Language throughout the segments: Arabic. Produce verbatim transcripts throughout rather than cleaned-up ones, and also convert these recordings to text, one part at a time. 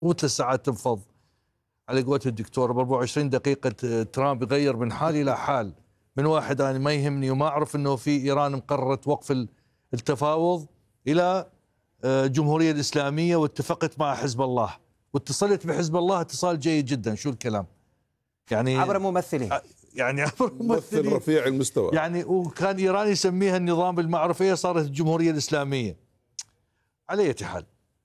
مو ثلاث ساعات تنفض. على قولة الدكتور ب أربعة وعشرين دقيقة ترامب يغير من حال إلى حال، من واحد أنا ما يهمني وما أعرف أنه في إيران مقررت وقف التفاوض إلى الجمهورية الإسلامية واتفقت مع حزب الله واتصلت بحزب الله اتصال جيد جدا. شو الكلام يعني عبر ممثله، يعني عبر ممثل رفيع المستوى يعني، وكان إيران يسميها النظام بالمعروفية صارت الجمهورية الإسلامية. على أي حال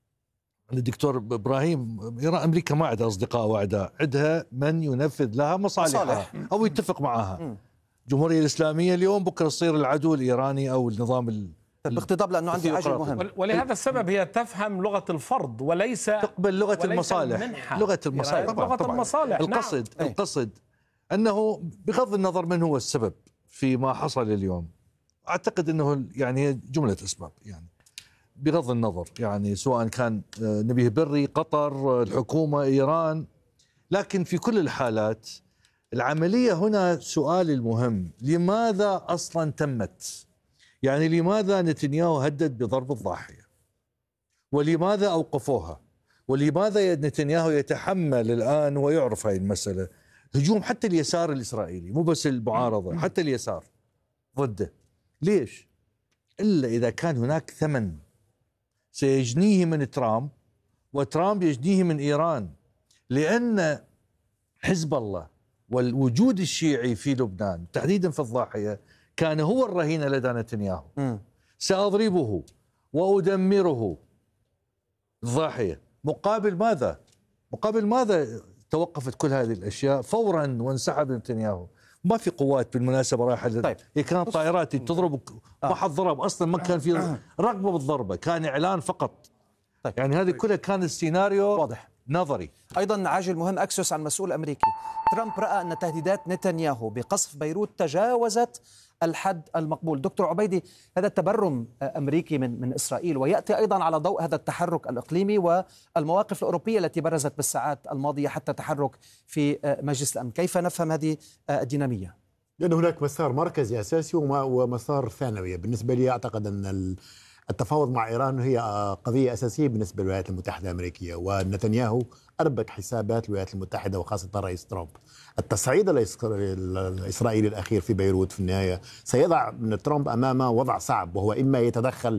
الدكتور إبراهيم، إيران أمريكا ما عندها أصدقاء وأعداء، عندها من ينفذ لها مصالحها مصالح. أو يتفق معها. الجمهورية الإسلامية اليوم بكرة تصير العدو الإيراني أو النظام ال باقتضاب لأنه عندي عجل مهم. ولهذا السبب هي تفهم لغة الفرض وليس تقبل لغة وليس المصالح المنحة. لغة المصالح طبعا لغة طبعا المصالح. القصد نعم. القصد أنه بغض النظر من هو السبب في ما حصل اليوم، أعتقد أنه يعني جملة أسباب، يعني بغض النظر يعني سواء كان نبيه بري، قطر، الحكومة، إيران، لكن في كل الحالات العملية هنا سؤال المهم لماذا أصلا تمت؟ يعني لماذا نتنياهو هدد بضرب الضاحية؟ ولماذا أوقفوها؟ ولماذا نتنياهو يتحمل الآن ويعرف هاي المسألة هجوم حتى اليسار الإسرائيلي، مو بس المعارضة، حتى اليسار ضده؟ ليش؟ إلا إذا كان هناك ثمن سيجنيه من ترامب وترامب يجنيه من إيران، لأن حزب الله والوجود الشيعي في لبنان تحديدا في الضاحية كان هو الرهين لدى نتنياهو. م. سأضربه وأدمره الضاحية. مقابل ماذا؟ مقابل ماذا توقفت كل هذه الأشياء فورا وانسحب نتنياهو؟ ما في قوات بالمناسبة رايحة. طيب. هي كانت طائرات تضرب، ما حد ضرب أصلا، ما كان في رغبة بالضربة، كان إعلان فقط. طيب. يعني هذه كلها كان السيناريو واضح نظري. أيضا عاجل مهم أكسوس عن مسؤول أمريكي، ترامب رأى أن تهديدات نتنياهو بقصف بيروت تجاوزت الحد المقبول. دكتور عبيدي، هذا التبرم أمريكي من من إسرائيل ويأتي أيضا على ضوء هذا التحرك الإقليمي والمواقف الأوروبية التي برزت بالساعات الماضية حتى تحرك في مجلس الأمن. كيف نفهم هذه الدينامية؟ لأن هناك مسار مركزي أساسي ومسار ثانوي. بالنسبة لي أعتقد أن التفاوض مع إيران هي قضية أساسية بالنسبة للولايات المتحدة الأمريكية، ونتنياهو أربك حسابات الولايات المتحدة وخاصة الرئيس ترامب. التصعيد الإسرائيلي الأخير في بيروت في النهاية سيضع من ترامب أمامه وضع صعب، وهو إما يتدخل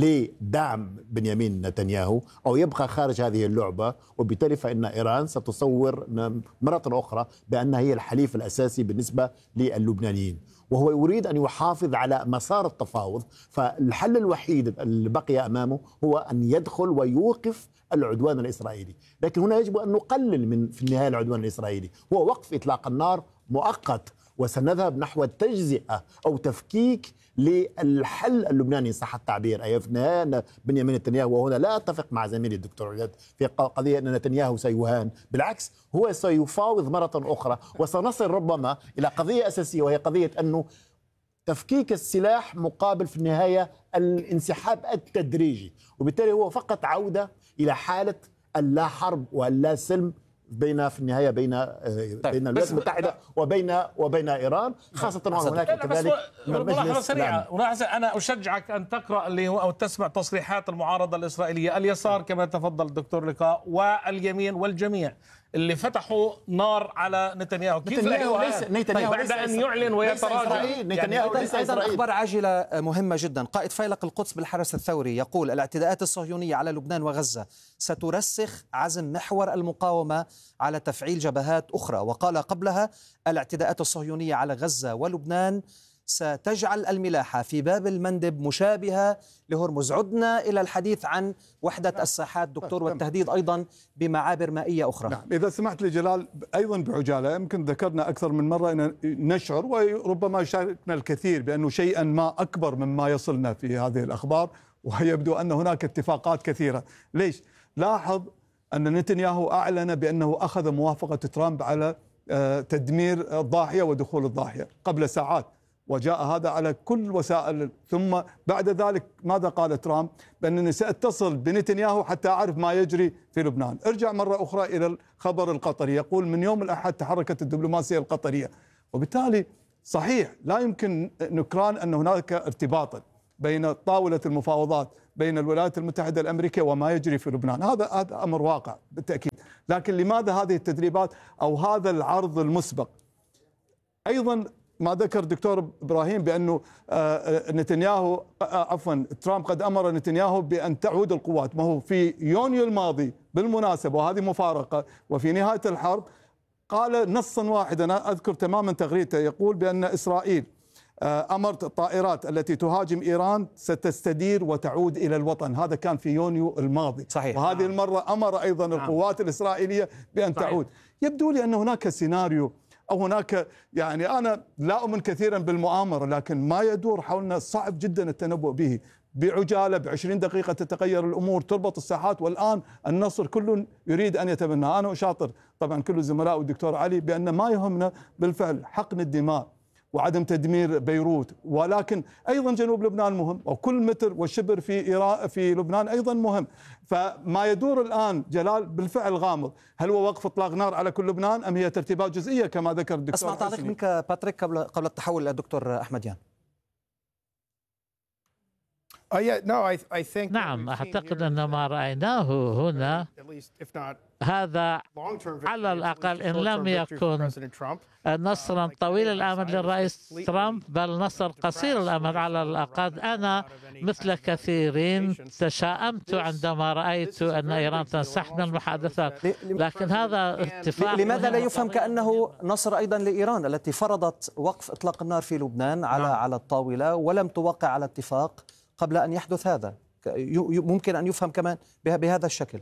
لدعم بنيامين نتنياهو أو يبقى خارج هذه اللعبة، وبالتالي فإن إيران ستصور مرة أخرى بأنها هي الحليف الأساسي بالنسبة للبنانيين، وهو يريد أن يحافظ على مسار التفاوض. فالحل الوحيد اللي بقي أمامه هو أن يدخل ويوقف العدوان الإسرائيلي. لكن هنا يجب أن نقلل من في النهاية العدوان الإسرائيلي، هو وقف إطلاق النار مؤقت، وسنذهب نحو التجزئة أو تفكيك للحل اللبناني إن صح التعبير. أي في النهاية بنيامين نتنياهو، وهنا لا أتفق مع زميلي الدكتور عياد في قضية أن نتنياهو سيهان، بالعكس هو سيفاوض مرة أخرى، وسنصل ربما إلى قضية أساسية وهي قضية أنه تفكيك السلاح مقابل في النهاية الانسحاب التدريجي، وبالتالي هو فقط عودة إلى حالة اللا حرب واللا سلم بين في النهايه بين طيب بين الولايات المتحده وبين وبين ايران، خاصه وهناك كذلك ملاحظه سريعه. انا اشجعك ان تقرا اللي هو او تسمع تصريحات المعارضه الاسرائيليه، اليسار كما تفضل الدكتور لقاء واليمين والجميع اللي فتحوا نار على نتنياهو. كيف نتنياهو ليس نتنياهو بعد ان يعلن ويتراجع؟ نتنياهو ليس ايضا اخبار عاجله مهمه جدا. قائد فيلق القدس بالحرس الثوري يقول الاعتداءات الصهيونيه على لبنان وغزه سترسخ عزم محور المقاومه على تفعيل جبهات اخرى، وقال قبلها الاعتداءات الصهيونيه على غزه ولبنان ستجعل الملاحة في باب المندب مشابهة لهرمز. عدنا إلى الحديث عن وحدة الساحات دكتور والتهديد أيضا بمعابر مائية أخرى. نعم، إذا سمحت لي جلال أيضا بعجالة، يمكن ذكرنا أكثر من مرة أن نشعر وربما شاركنا الكثير بأنه شيئا ما أكبر مما يصلنا في هذه الأخبار، ويبدو أن هناك اتفاقات كثيرة. ليش؟ لاحظ أن نتنياهو أعلن بأنه أخذ موافقة ترامب على تدمير الضاحية ودخول الضاحية قبل ساعات، وجاء هذا على كل وسائل. ثم بعد ذلك ماذا قال ترامب؟ بأنني سأتصل بنتنياهو حتى أعرف ما يجري في لبنان. ارجع مرة أخرى إلى الخبر القطري، يقول من يوم الأحد تحركت الدبلوماسية القطرية، وبالتالي صحيح لا يمكن نكران أن هناك ارتباطا، بين طاولة المفاوضات بين الولايات المتحدة الأمريكية وما يجري في لبنان. هذا هذا أمر واقع بالتأكيد. لكن لماذا هذه التدريبات أو هذا العرض المسبق؟ أيضا ما ذكر دكتور إبراهيم بأنه نتنياهو عفوا ترامب قد أمر نتنياهو بأن تعود القوات. ما هو في يونيو الماضي بالمناسبة، وهذه مفارقة، وفي نهاية الحرب قال نصا واحدا، أذكر تماما تغريدته، يقول بأن إسرائيل أمرت الطائرات التي تهاجم إيران ستستدير وتعود إلى الوطن. هذا كان في يونيو الماضي. صحيح. وهذه المرة أمر أيضا القوات الإسرائيلية بأن صحيح. تعود. يبدو لي أن هناك سيناريو أو هناك، يعني أنا لا أؤمن كثيرا بالمؤامرة، لكن ما يدور حولنا صعب جدا التنبؤ به. بعجالة بعشرين دقيقة تتغير الأمور، تربط الساحات، والآن النصر كل يريد أن يتبنى. أنا أشاطر طبعا كل الزملاء والدكتور علي بأن ما يهمنا بالفعل حقن الدماء وعدم تدمير بيروت، ولكن أيضا جنوب لبنان مهم، وكل متر وشبر في إيران في لبنان أيضا مهم. فما يدور الآن جلال بالفعل غامض. هل هو وقف إطلاق نار على كل لبنان أم هي ترتيبات جزئية كما ذكر الدكتور؟ أسمع تعليق منك باتريك قبل قبل التحول للدكتور أحمديان. نعم، أعتقد أن ما رأيناه هنا هذا على الأقل إن لم يكن نصرا طويل الأمد للرئيس ترامب، بل نصر قصير الأمد على الأقل. أنا مثل كثيرين تشائمت عندما رأيت أن إيران تنسحب من المحادثات، لكن هذا اتفاق. لماذا لا يفهم كأنه نصر أيضا لإيران التي فرضت وقف إطلاق النار في لبنان على نعم. على الطاولة ولم توقع على اتفاق قبل أن يحدث هذا؟ ممكن أن يفهم كمان بهذا الشكل.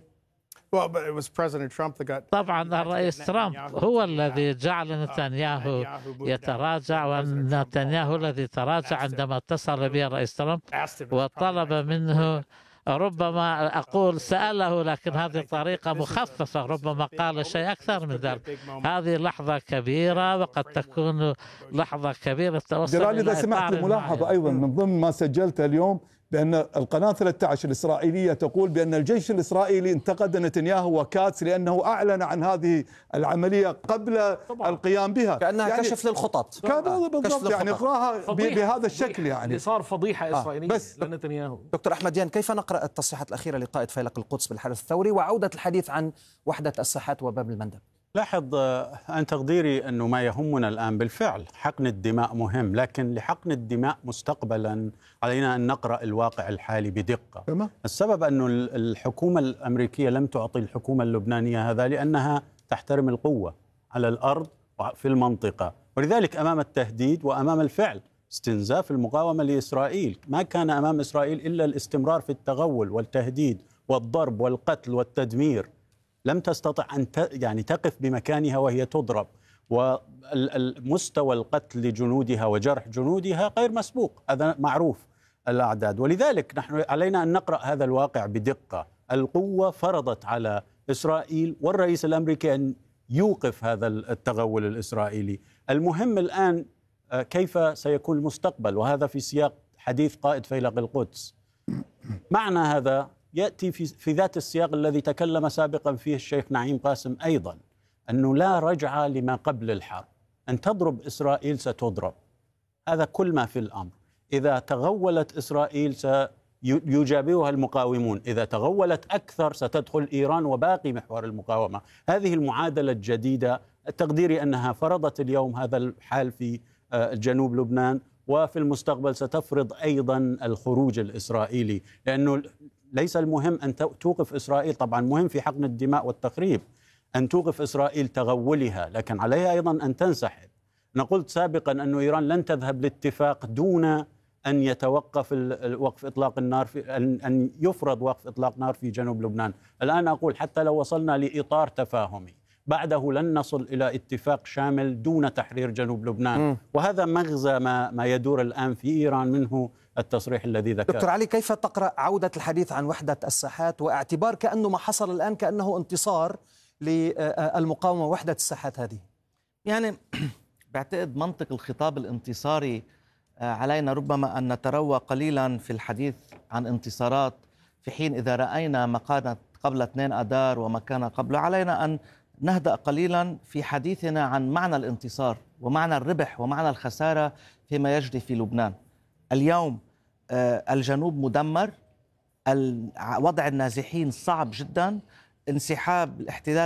طبعا الرئيس ترامب هو الذي جعل نتنياهو يتراجع، ونتنياهو الذي تراجع عندما اتصل به الرئيس ترامب وطلب منه، ربما أقول سأله، لكن هذه طريقة مخففة، ربما قال شيء أكثر من ذلك. هذه لحظة كبيرة وقد تكون لحظة كبيرة توصل جلال. إذا سمحت ملاحظة أيضا من ضمن ما سجلته اليوم، بأن القناة ثلاثة عشر الإسرائيلية تقول بأن الجيش الإسرائيلي انتقد نتنياهو وكاتس لأنه أعلن عن هذه العملية قبل طبعا. القيام بها، كأنها يعني كشف للخطط. كذا بالضبط، يعني اقراها بهذا الشكل، يعني صار فضيحة إسرائيلية بس لنتنياهو. دكتور أحمديان، كيف نقرأ التصريحات الأخيرة لقائد فيلق القدس بالحرس الثوري وعودة الحديث عن وحدة الساحات وباب المندب؟ لاحظ عن تقديري أنه ما يهمنا الآن بالفعل حقن الدماء مهم، لكن لحقن الدماء مستقبلا علينا أن نقرأ الواقع الحالي بدقة. السبب أنه الحكومة الأمريكية لم تعطي الحكومة اللبنانية هذا لأنها تحترم القوة على الأرض وفي المنطقة، ولذلك أمام التهديد وأمام الفعل استنزاف المقاومة لإسرائيل ما كان أمام إسرائيل إلا الاستمرار في التغول والتهديد والضرب والقتل والتدمير. لم تستطع أن يعني تقف بمكانها وهي تضرب، ومستوى القتل لجنودها وجرح جنودها غير مسبوق، هذا معروف الأعداد. ولذلك نحن علينا أن نقرأ هذا الواقع بدقة. القوة فرضت على إسرائيل والرئيس الأمريكي أن يوقف هذا التغول الإسرائيلي. المهم الآن كيف سيكون المستقبل، وهذا في سياق حديث قائد فيلق القدس. معنى هذا يأتي في, في ذات السياق الذي تكلم سابقا فيه الشيخ نعيم قاسم أيضا، أنه لا رجعة لما قبل الحرب. أن تضرب إسرائيل ستضرب، هذا كل ما في الأمر. إذا تغولت إسرائيل سيجابهها المقاومون، إذا تغولت أكثر ستدخل إيران وباقي محور المقاومة. هذه المعادلة الجديدة تقديري أنها فرضت اليوم هذا الحال في جنوب لبنان، وفي المستقبل ستفرض أيضا الخروج الإسرائيلي، لأنه ليس المهم أن توقف إسرائيل، طبعا مهم في حقن الدماء والتخريب أن توقف إسرائيل تغولها، لكن عليها أيضا أن تنسحب. أنا قلت سابقا أن إيران لن تذهب لاتفاق دون أن يتوقف وقف إطلاق النار في أن يفرض وقف إطلاق نار في جنوب لبنان. الآن أقول حتى لو وصلنا لإطار تفاهمي بعده لن نصل إلى اتفاق شامل دون تحرير جنوب لبنان. م. وهذا مغزى ما, ما يدور الآن في إيران، منه التصريح الذي ذكر. دكتور علي، كيف تقرأ عودة الحديث عن وحدة الساحات واعتبار كأنه ما حصل الآن كأنه انتصار للمقاومة وحدة الساحات هذه؟ يعني بعتقد منطق الخطاب الانتصاري علينا ربما أن نتروى قليلا في الحديث عن انتصارات، في حين إذا رأينا ما كانت قبل اثنين أدار وما كان قبله علينا أن نهدأ قليلا في حديثنا عن معنى الانتصار ومعنى الربح ومعنى الخسارة فيما يجري في لبنان. اليوم الجنوب مدمر، وضع النازحين صعب جدا، انسحاب الاحتلال